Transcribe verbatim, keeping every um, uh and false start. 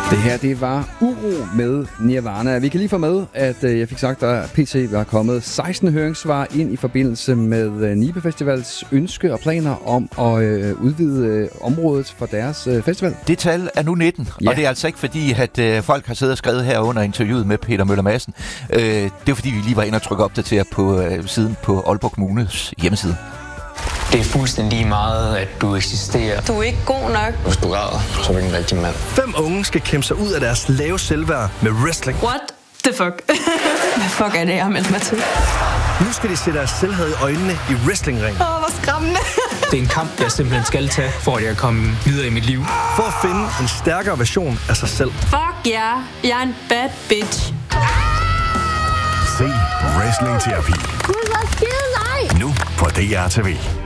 Det her, det var Uro med Nirvana. Vi kan lige få med, at øh, jeg fik sagt, at P T var kommet seksten høringssvar ind i forbindelse med øh, Nibe Festivals ønske og planer om at øh, udvide øh, området for deres øh, festival. Det tal er nu nitten, ja. Og det er altså ikke fordi, at øh, folk har siddet og skrevet her under interviewet med Peter Møller Madsen. Øh, det er fordi, vi lige var inde og trykke opdateret på øh, siden på Aalborg Kommunes hjemmeside. Det er fuldstændig lige meget, at du eksisterer. Du er ikke god nok. Hvis du græder, så er du ikke en rigtig mand. Fem unge skal kæmpe sig ud af deres lave selvværd med wrestling. What the fuck? Hvad fuck er det, jeg har meldt mig til? Nu skal de se deres selvhed i øjnene i wrestlingring. Åh, oh, hvor skræmmende. Det er en kamp, jeg simpelthen skal tage, for at jeg kan komme videre i mit liv. For at finde en stærkere version af sig selv. Fuck ja, yeah. Jeg er en bad bitch. Se Wrestling Terapi. Gud, hvor skide nej! Nu på D R T V.